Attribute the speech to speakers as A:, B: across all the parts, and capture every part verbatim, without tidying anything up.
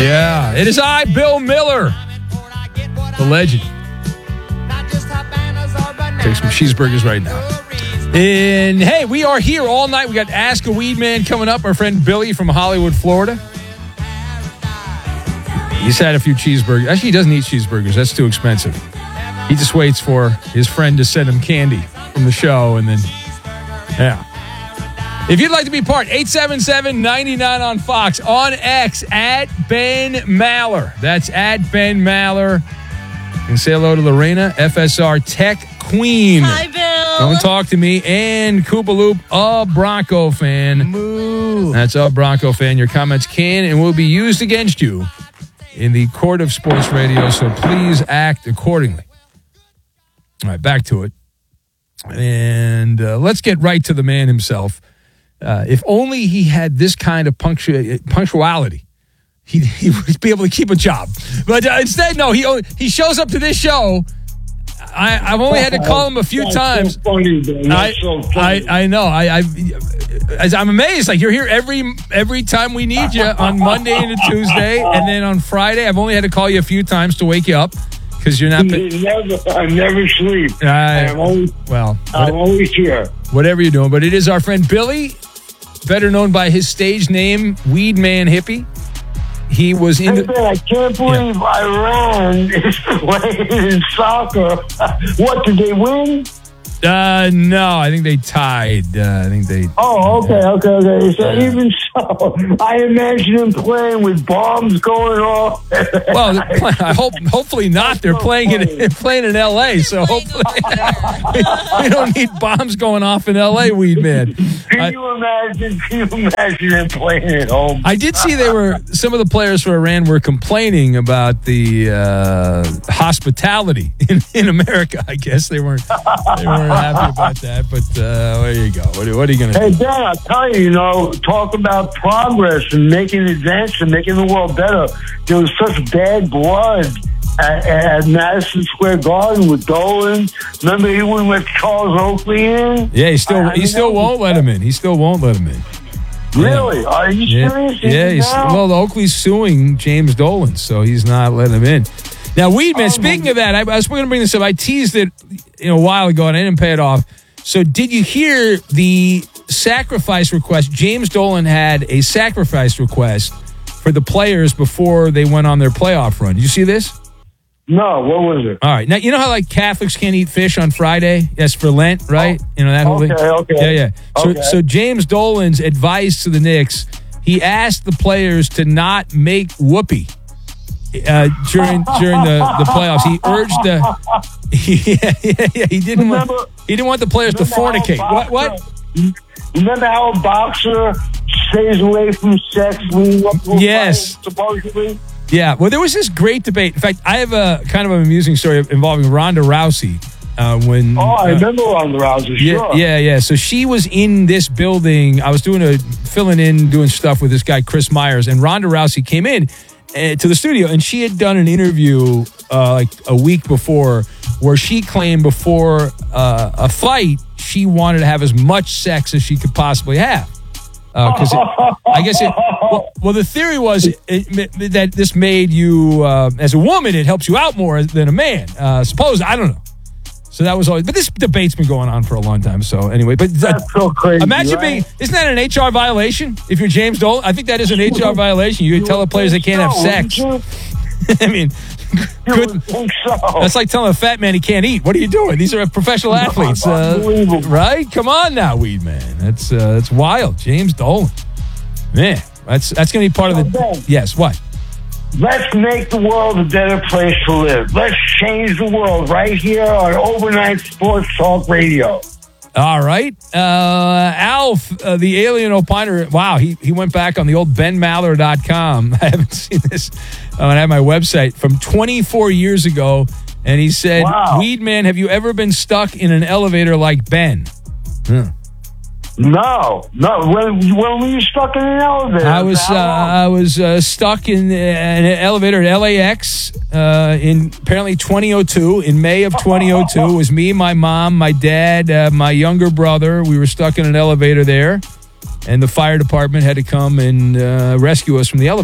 A: Yeah, it is I, Bill Miller, the legend. Take some cheeseburgers right now. And hey, we are here all night. We got Ask a Weed Man coming up. Our friend Billy from Hollywood, Florida. He's had a few cheeseburgers. Actually, he doesn't eat cheeseburgers. That's too expensive. He just waits for his friend to send him candy from the show, and then, yeah. If you'd like to be part, eight seven seven, nine nine on Fox, on X, at Ben Maller. That's at Ben Maller. And say hello to Lorena, F S R Tech Queen.
B: Hi, Bill.
A: Don't talk to me. And Koopaloop, a Bronco fan.
B: Moo.
A: That's a Bronco fan. Your comments can and will be used against you in the court of sports radio, so please act accordingly. All right, back to it. And uh, let's get right to the man himself. Uh, if only he had this kind of punctu- punctuality, he he would be able to keep a job. But uh, instead, no, he he shows up to this show. I, I've only had to call him a few
C: That's
A: times.
C: So funny, man. That's
A: I,
C: so funny.
A: I I know. I I I'm amazed. Like, you're here every every time we need you on Monday and a Tuesday, and then on Friday, I've only had to call you a few times to wake you up because you're not.
C: never, I never sleep.
A: Uh,
C: I'm always,
A: well,
C: I'm always here.
A: Whatever you're doing, but it is our friend Billy, better known by his stage name, Weed Man Hippie. He was in the.
C: I can't believe yeah. Iran is playing in soccer. What, did they win?
A: Uh, no, I think they tied. Uh, I think they.
C: Oh, okay, okay, okay. So
A: Yeah.
C: even so, I imagine them playing with bombs going off.
A: Well, they're play- I hope, hopefully not. They're playing in they're playing in L A, so hopefully we, we don't need bombs going off in L A. Weed Man.
C: Can
A: I,
C: you imagine? Can you imagine them playing at home?
A: I did see they were some of the players for Iran were complaining about the uh, hospitality in, in America. I guess they weren't they weren't happy about that. But uh, there you go. What, what are you going to
C: Hey,
A: do?
C: Dan, I tell you, you know, talk about progress and making advance and making the world better. There was such bad blood at, at Madison Square Garden with Dolan. Remember, he wouldn't let Charles Oakley in?
A: Yeah, he still
C: I- I
A: he still
C: know.
A: won't let him in. He still won't let him in.
C: Really? Are you
A: Yeah,
C: serious?
A: yeah. He's,
C: Now?
A: well, Oakley's suing James Dolan, so he's not letting him in. Now, Weedman,
C: Oh,
A: speaking
C: my-
A: of that, I, I was going to bring this up. I teased it you know, a while ago, and I didn't pay it off. So did you hear the sacrifice request? James Dolan had a sacrifice request for the players before they went on their playoff run. Did you see this?
C: No, what was it?
A: All right. Now, you know how, like, Catholics can't eat fish on Friday? Yes, for Lent, right? You know, that whole thing?
C: Okay, okay.
A: Yeah, yeah. So,
C: Okay.
A: so James Dolan's advice to the Knicks, he asked the players to not make whoopee uh, during during the, the playoffs. He urged the... Yeah, yeah, yeah. He didn't,
C: Remember-
A: want, he didn't want the players to
C: Remember how a
A: fornicate. What? What?
C: boxer- Remember how a boxer stays away from sex leading up to a
A: Yes.
C: fight, supposedly?
A: Yeah. Well, there was this great debate. In fact, I have a kind of an amusing story involving Ronda Rousey. Uh, when
C: Oh, I
A: uh,
C: remember on the Rousey,
A: Yeah,
C: sure.
A: yeah, yeah. So she was in this building. I was doing a filling in, doing stuff with this guy Chris Myers, and Ronda Rousey came in uh, to the studio, and she had done an interview uh, like a week before, where she claimed before uh, a fight she wanted to have as much sex as she could possibly have. Because I guess it. Well, well, the theory was it, it, that this made you, uh, as a woman, it helps you out more than a man. Uh, suppose I don't know. So that was always, but this debate's been going on for a long time. So anyway, but that,
C: That's so crazy.
A: imagine
C: right?
A: being, isn't that an H R violation? If you're James Dolan, I think that is an H R violation. You tell the players they can't have
C: So,
A: sex.
C: wouldn't
A: I mean,
C: You
A: good.
C: would think so.
A: That's like telling a fat man he can't eat. What are you doing? These are professional athletes, uh,
C: Unbelievable.
A: right? Come on now, Weed Man. That's uh, that's wild. James Dolan, man. That's that's going to be part of the.
C: Ben.
A: Yes. What?
C: Let's make the world a better place to live. Let's change the world right here on Overnight Sports Talk Radio.
A: All right. Uh, Alf, uh, the alien opiner, wow, he, he went back on the old ben maller dot com. I haven't seen this uh, I have my website from twenty-four years ago. And he said,
C: Wow.
A: Weed Man, have you ever been stuck in an elevator like Ben? Huh.
C: No, no. When, when were you stuck in an elevator?
A: I was uh,
C: How long?
A: I was uh, stuck in uh, an elevator at L A X uh, in apparently twenty oh two. In May of twenty oh two, it was me, my mom, my dad, uh, my younger brother. We were stuck in an elevator there, and the fire department had to come and uh, rescue us from the elevator. So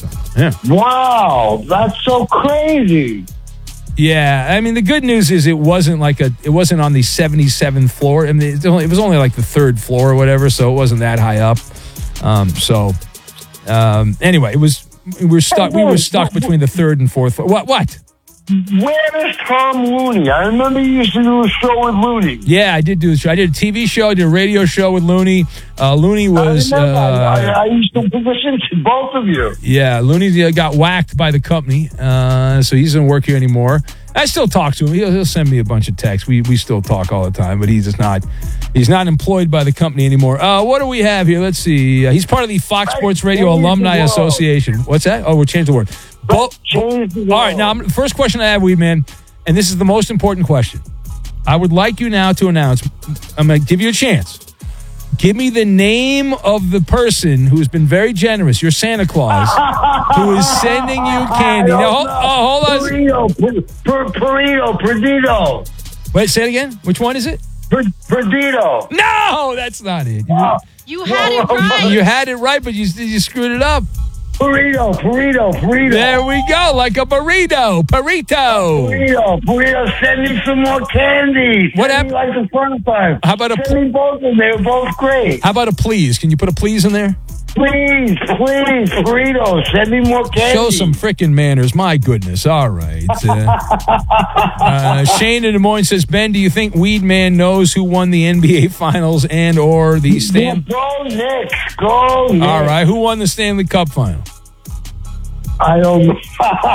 A: So, yeah.
C: Wow, that's so crazy.
A: Yeah, I mean the good news is it wasn't like a it wasn't on the seventy-seventh floor. I mean it, only, it was only like the third floor or whatever, so it wasn't that high up. Um, so um, anyway, it was we were stuck. We were stuck between the third and fourth floor. What? What?
C: Where is Tom Looney? I remember you used to do a show with Looney.
A: Yeah, I did do a show. I did a T V show. I did a radio show with Looney. Uh, Looney was.
C: I, remember,
A: uh,
C: I, I used to listen to both of you.
A: Yeah, Looney got whacked by the company, uh, so he doesn't work here anymore. I still talk to him. He'll, he'll send me a bunch of texts. We we still talk all the time, but he's just not. He's not employed by the company anymore. Uh, what do we have here? Let's see. Uh, he's part of the Fox Sports Radio Alumni Association. What's that? Oh, we'll change the word. Bo-
C: Change the
A: all right, now I'm, first question I have, Weedman, and this is the most important question. I would like you now to announce. I'm going to give you a chance. Give me the name of the person who's been very generous, your Santa Claus, who is sending you candy. Now, hold, oh, hold on.
C: Perito, per, Perito, Perdido.
A: Wait, say it again. Which one is it?
C: Per, Perdido.
A: No, that's not it. You,
C: Oh,
B: You had it right.
A: you had it right, but you, you screwed it up.
C: Burrito, burrito, burrito.
A: There we go, like a burrito, burrito.
C: Burrito, burrito, send me some more candy.
A: What
C: Send me like the front time.
A: How about a
C: Send me both of them. They were both great.
A: How about a please? Can you put a please in there?
C: Please, please, burrito, send me more candy.
A: Show some freaking manners. My goodness. All right. Uh, uh, Shane in Des Moines says, Ben, do you think Weedman knows who won the N B A Finals and or the Stanley?
C: Go Knicks, go Knicks.
A: All right. Who won the Stanley Cup final?
C: I don't know.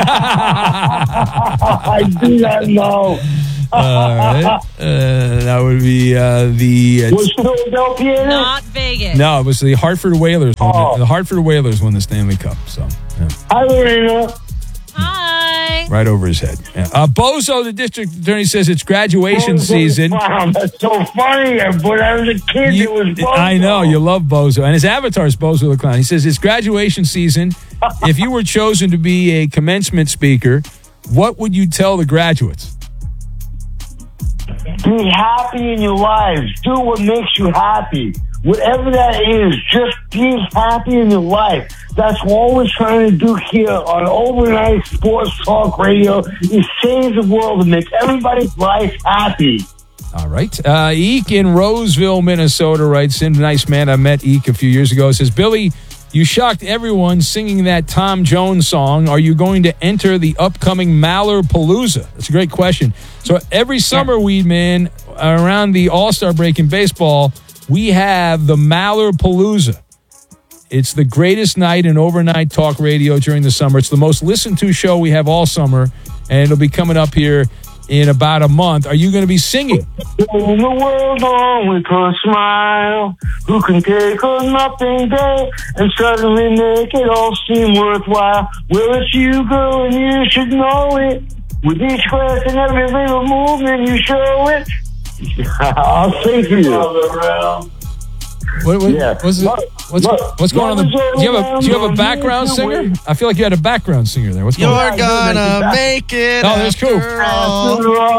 C: I do not know.
A: All right. Uh, that would be uh, the... Uh,
C: Was Philadelphia in it?
B: Not Vegas.
A: no, it was the Hartford Whalers. won
C: Oh.
A: The, the Hartford Whalers won the Stanley Cup. So, yeah.
C: Hi, Lorena.
B: Hi.
A: Right over his head. Yeah. Uh, Bozo, the district attorney, says it's graduation season.
C: Wow, that's so funny. But I was a kid.
A: You-
C: it was Bozo.
A: I know, you love Bozo. And his avatar is Bozo the Clown. He says it's graduation season. If you were chosen to be a commencement speaker, what would you tell the graduates?
C: Be happy in your lives. Do what makes you happy. Whatever that is, just be happy in your life. That's what we're trying to do here on Overnight Sports Talk Radio is save the world and make everybody's life happy.
A: All right. Uh, Eek in Roseville, Minnesota writes in. Nice man. I met Eek a few years ago. Says, Billy, you shocked everyone singing that Tom Jones song. Are you going to enter the upcoming Mallerpalooza? That's a great question. So every summer, Weedman, around the All-Star break in baseball, we have the Mallerpalooza. It's the greatest night in overnight talk radio during the summer. It's the most listened to show we have all summer, and it'll be coming up here in about a month. Are you going to be singing?
C: In the world only could smile, who can take a nothing day and suddenly make it all seem worthwhile. Well, it's you, girl, and you should know it. With each glance and every little movement, you show it. I'll sing for you.
A: What, what,
C: Yeah.
A: what's, it,
C: Look,
A: what's,
C: look,
A: what's going on? The,
C: love is
A: do you have a do you have a
C: around,
A: background
C: you
A: singer?
C: win.
A: I feel like you had a background singer there. What's going
D: You're
A: on?
D: gonna make it.
A: Oh, that's cool.
D: after all.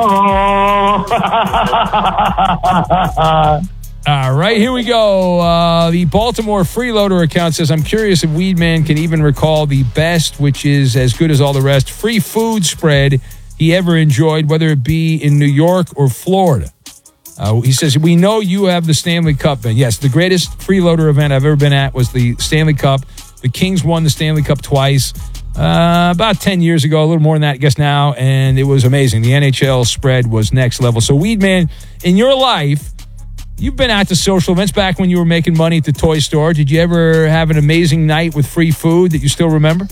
A: All right, here we go. Uh, the Baltimore Freeloader account says, I'm curious if Weedman can even recall the best, which is as good as all the rest, free food spread he ever enjoyed, whether it be in New York or Florida. Uh, he says, we know you have the Stanley Cup. And yes, the greatest freeloader event I've ever been at was the Stanley Cup. The Kings won the Stanley Cup twice, uh, about ten years ago, a little more than that, I guess now, and it was amazing. The N H L spread was next level. So, Weedman, in your life, you've been out to social events back when you were making money at the toy store. Did you ever have an amazing night with free food that you still remember?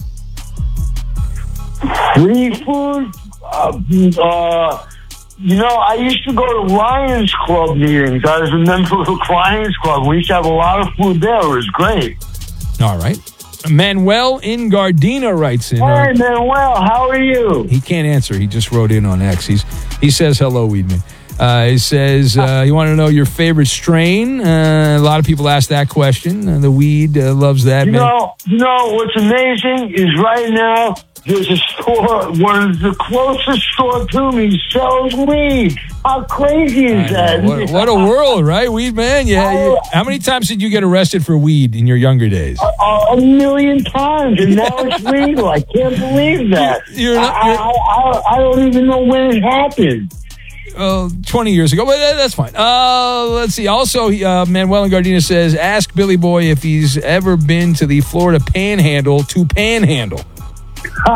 C: Free food? Uh, uh, you know, I used to go to Lions Club meetings. I was a member of the Lions Club. We used to have a lot of food there. It was great.
A: All right. Manuel in Gardena writes in.
C: Hey,
A: uh,
C: Manuel, how are you?
A: he can't answer. He just wrote in on X. He's, he says, hello, Weedman. Uh, he says, uh, you want to know your favorite strain? Uh, a lot of people ask that question. Uh, the weed uh, loves that.
C: You
A: man.
C: know, you know what's amazing is right now there's a store, one of the closest store to me sells weed. How crazy is that?
A: What, what a world, right? Weed man. Yeah. You, how many times did you get arrested for weed in your younger days?
C: A, a million times, and now it's legal. I can't believe that.
A: You're not,
C: I, I, I, I don't even know when it happened.
A: Uh, twenty years ago, but that's fine. Uh, let's see. Also, uh, Manuel and Gardena says, ask Billy Boy if he's ever been to the Florida Panhandle to Panhandle.
C: No,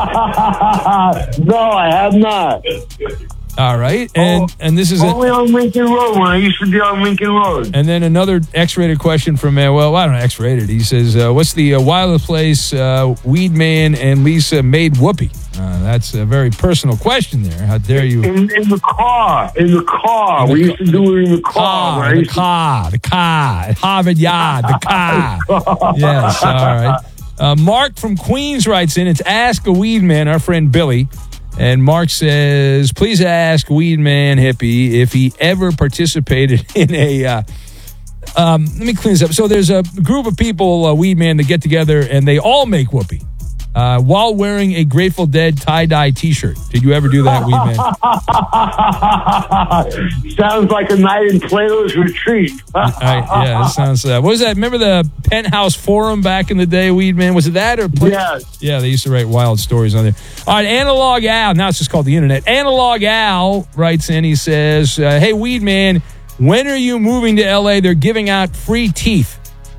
C: I have not.
A: All right, and
C: Oh,
A: and this is
C: Only
A: a,
C: on Lincoln Road when I used to be on Lincoln Road.
A: and then another X-rated question from Manuel. Well, I don't know, X-rated. He says, uh, "What's the uh, wildest place uh, Weed Man and Lisa made whoopee?" Uh, that's a very personal question there. How dare you?
C: In, in the car, in the car.
A: In the
C: we
A: ca-
C: used to do it in the car.
A: Car,
C: right?
A: the car, the car, at Harvard Yard, the car. Yes, all right. Uh, Mark from Queens writes in, it's Ask a Weed Man, our friend Billy. And Mark says, please ask Weed Man Hippie if he ever participated in a... Uh, um, let me clean this up. So there's a group of people, uh, Weed Man, that get together and they all make whoopee uh, while wearing a Grateful Dead tie-dye T-shirt. Did you ever do that, Weed Man?
C: Sounds like a night in Plato's retreat.
A: All right, yeah, that sounds. Uh, what was that? Remember the Penthouse Forum back in the day, Weed Man? Was it that or?
C: Yes.
A: Yeah, they used to write wild stories on there. All right, Analog Al. Now it's just called the internet. Analog Al writes in. He says, uh, "Hey, Weed Man, when are you moving to L A? They're giving out free teeth."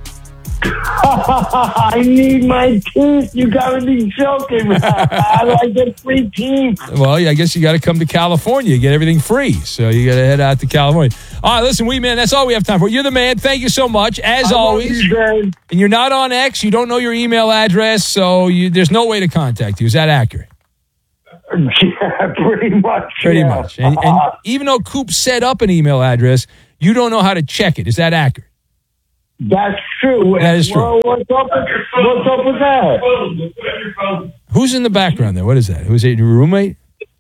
C: I need my teeth. You gotta be joking. How do I get free teeth?
A: Well, I guess you got to come to California, get everything free. So you got to head out to California. All right, listen, Weed Man, that's all we have time for. You're the man. Thank you so much, as
C: I love
A: always.
C: you, Ben.
A: And you're not on X. You don't know your email address, so you, there's no way to contact you. Is that accurate?
C: Yeah, pretty much.
A: Pretty
C: yeah.
A: much. And, and even though Coop set up an email address, you don't know how to check it. Is that accurate?
C: That's true.
A: That is true.
C: Well, what's up? What's up with that?
A: Who's in the background there? What is that? Who's it? Your roommate?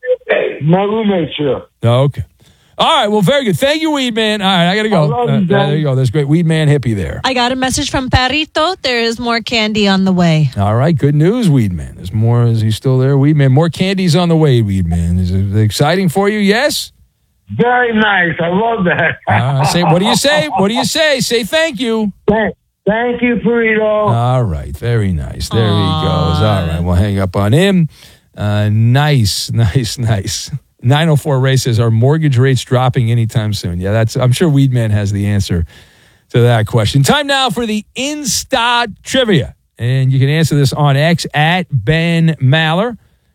C: My roommate's here.
A: Oh, okay. All right. Well, very good. Thank you, Weed Man. All right, I got to go.
C: I love you,
A: Uh,
C: Ben.
A: there you go. There's great Weed Man Hippie there.
B: I got a message from Perrito. There is more candy on the way.
A: All right. Good news, Weed Man. There's more. Is he still there, Weed Man? More candies on the way, Weed Man. Is it exciting for you? Yes?
C: Very nice. I love that.
A: Uh, say, what do you say? What do you say? Say thank you.
C: Thank, thank you, Burrito.
A: All right. Very nice. There he goes. All right. We'll hang up on him. Uh, nice, nice, nice. nine oh four Ray says, are mortgage rates dropping anytime soon? Yeah, that's. I'm sure Weed Man has the answer to that question. Time now for the Insta Trivia. And you can answer this on X at Ben Maller.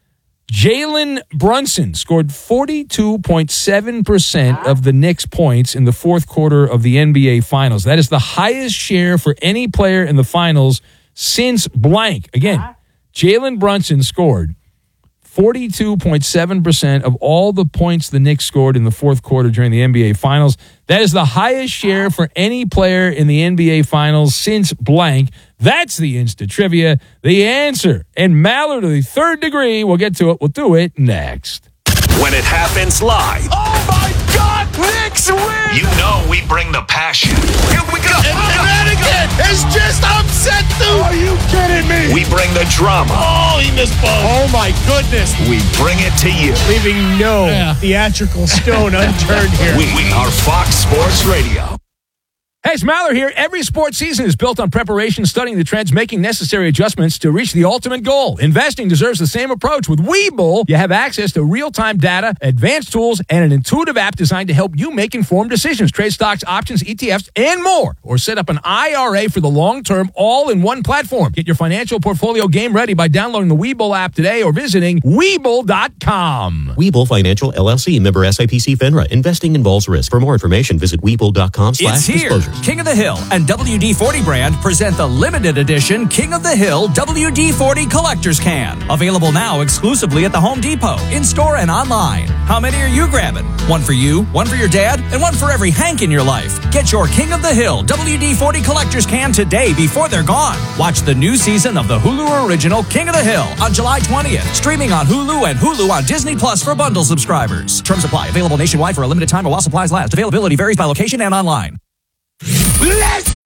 A: Jalen Brunson scored forty-two point seven percent of the Knicks' points in the fourth quarter of the N B A Finals. That is the highest share for any player in the Finals since blank. Again, Jalen Brunson scored forty-two point seven percent of all the points the Knicks scored in the fourth quarter during the N B A Finals. That is the highest share for any player in the N B A Finals since blank. That's the Insta Trivia, the answer. And Maller to the third degree. We'll get to it. We'll do it next.
E: When it happens live.
D: Oh my God, Knicks win!
E: You know we bring the passion.
D: Here we go. And, and that again is just upset, dude. Are you kidding me?
E: We bring the drama.
D: Oh, he missed both. Oh my goodness.
E: We bring it to you.
F: Leaving no theatrical stone unturned here.
E: We, we are Fox Sports Radio.
A: Hey, it's Maller here. Every sports season is built on preparation, studying the trends, making necessary adjustments to reach the ultimate goal. Investing deserves the same approach. With Webull, you have access to real-time data, advanced tools, and an intuitive app designed to help you make informed decisions. Trade stocks, options, E T Fs, and more. Or set up an I R A for the long term, all in one platform. Get your financial portfolio game ready by downloading the Webull app today or visiting Webull dot com.
G: Webull Financial, L L C, member S I P C FINRA. Investing involves risk. For more information, visit Webull dot com slash disclosures.
H: King of the Hill and W D forty brand present the limited edition King of the Hill W D forty Collector's Can. Available now exclusively at the Home Depot, in-store and online. How many are you grabbing? One for you, one for your dad, and one for every Hank in your life. Get your King of the Hill W D forty Collector's Can today before they're gone. Watch the new season of the Hulu original King of the Hill on July twentieth. Streaming on Hulu and Hulu on Disney Plus for bundle subscribers. Terms apply. Available nationwide for a limited time or while supplies last. Availability varies by location and online.
D: Let's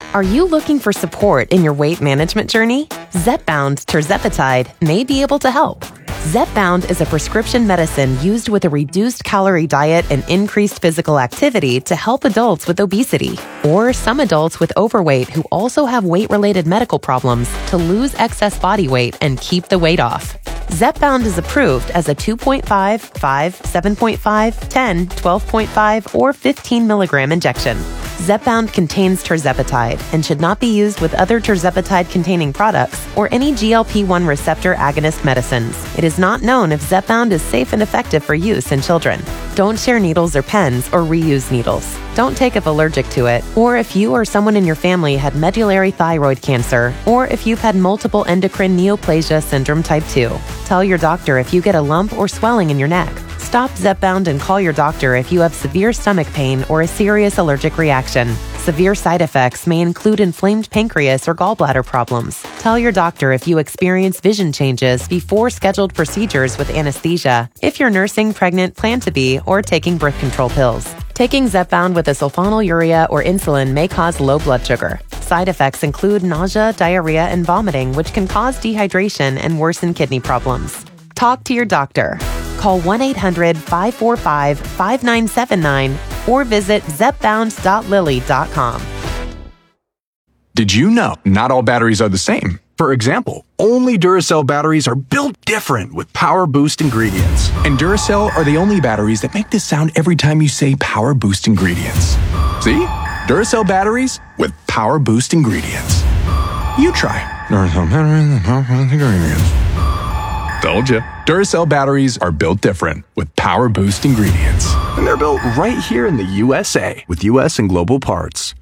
I: Are you looking for support in your weight management journey? Zepbound tirzepatide may be able to help. Zepbound is a prescription medicine used with a reduced calorie diet and increased physical activity to help adults with obesity or some adults with overweight who also have weight-related medical problems to lose excess body weight and keep the weight off. Zepbound is approved as a two point five, five, seven point five, ten, twelve point five, or fifteen milligram injection. Zepbound contains tirzepatide and should not be used with other tirzepatide-containing products or any G L P one receptor agonist medicines. It is not known if Zepbound is safe and effective for use in children. Don't share needles or pens or reuse needles. Don't take if allergic to it, or if you or someone in your family had medullary thyroid cancer, or if you've had multiple endocrine neoplasia syndrome type two. Tell your doctor if you get a lump or swelling in your neck. Stop Zepbound and call your doctor if you have severe stomach pain or a serious allergic reaction. Severe side effects may include inflamed pancreas or gallbladder problems. Tell your doctor if you experience vision changes before scheduled procedures with anesthesia, if you're nursing, pregnant, plan to be, or taking birth control pills. Taking Zepbound with a sulfonylurea or insulin may cause low blood sugar. Side effects include nausea, diarrhea, and vomiting, which can cause dehydration and worsen kidney problems. Talk to your doctor. Call one eight hundred, five four five, five nine seven nine or visit zepbound dot lilly dot com.
J: Did you know not all batteries are the same? For example, only Duracell batteries are built different with Power Boost ingredients. And Duracell are the only batteries that make this sound every time you say Power Boost ingredients. See? Duracell batteries with Power Boost ingredients. You try. Duracell batteries with Power Boost ingredients. Told you. Duracell batteries are built different with Power Boost ingredients. And they're built right here in the U S A with U S and global parts.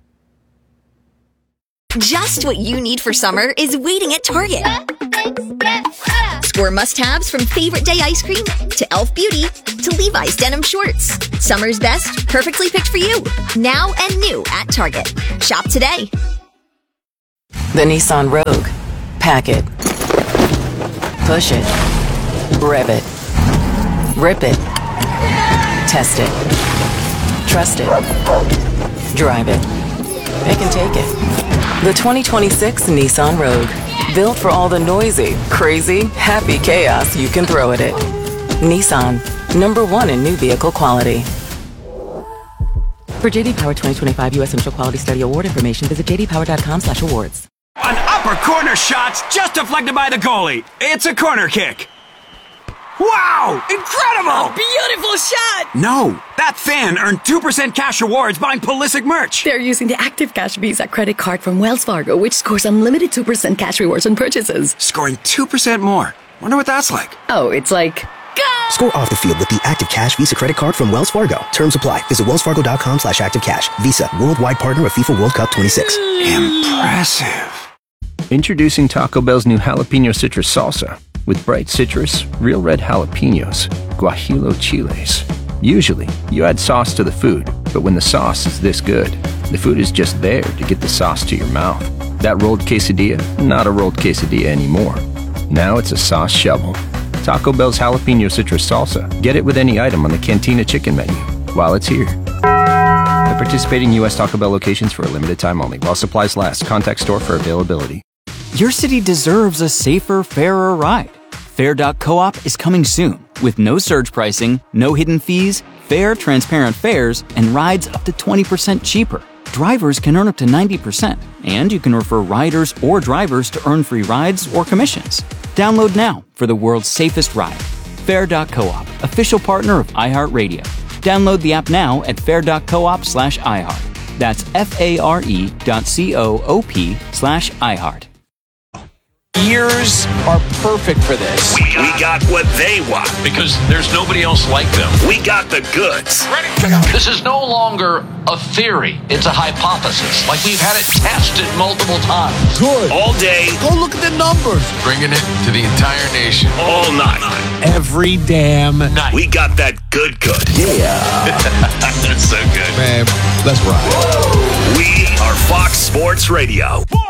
K: Just what you need for summer is waiting at Target. Score must-haves from Favorite Day ice cream to Elf Beauty to Levi's denim shorts. Summer's best, perfectly picked for you. Now and new at Target. Shop today.
L: The Nissan Rogue. Pack it. Push it. Rev it. Rip it. Test it. Trust it. Drive it. Pick and take it. The twenty twenty-six Nissan Rogue. Built for all the noisy, crazy, happy chaos you can throw at it. Nissan. Number one in new vehicle quality. For J D Power twenty twenty-five U S Initial Quality Study Award information, visit j d power dot com slash awards.
M: An upper corner shot's just deflected by the goalie. It's a corner kick. Wow! Incredible!
N: A beautiful shot!
M: No, that fan earned two percent cash rewards buying Pulisic merch.
N: They're using the Active Cash Visa credit card from Wells Fargo, which scores unlimited two percent cash rewards on purchases.
M: Scoring two percent more. Wonder what that's like.
N: Oh, it's like... Go!
O: Score off the field with the Active Cash Visa credit card from Wells Fargo. Terms apply. Visit wellsfargo.com slash activecash. Visa, worldwide partner of FIFA World Cup twenty-six.
M: Impressive.
P: Introducing Taco Bell's new jalapeno citrus salsa. With bright citrus, real red jalapenos, guajillo chiles. Usually, you add sauce to the food, but when the sauce is this good, the food is just there to get the sauce to your mouth. That rolled quesadilla, not a rolled quesadilla anymore. Now it's a sauce shovel. Taco Bell's jalapeno citrus salsa. Get it with any item on the Cantina chicken menu while it's here. At participating U S Taco Bell locations for a limited time only. While supplies last. Contact store for availability.
Q: Your city deserves a safer, fairer ride. Fair dot coop is coming soon with no surge pricing, no hidden fees, fair, transparent fares, and rides up to twenty percent cheaper. Drivers can earn up to ninety percent, and you can refer riders or drivers to earn free rides or commissions. Download now for the world's safest ride. Fair dot coop, official partner of iHeartRadio. Download the app now at fair dot coop slash iHeart. That's F-A-R-E dot C-O-O-P slash iHeart.
R: Ears are perfect for this.
E: We got, we got what they want.
S: Because there's nobody else like them.
E: We got the goods.
S: Ready to go. This is no longer a theory. It's a hypothesis. Like we've had it tested multiple times.
E: Good. All day.
D: Go look at the numbers.
S: Bringing it to the entire nation.
E: All night.
D: Every damn night.
E: We got that good good.
D: Yeah.
E: That's so good.
D: Man, let's ride.
E: We are Fox Sports Radio.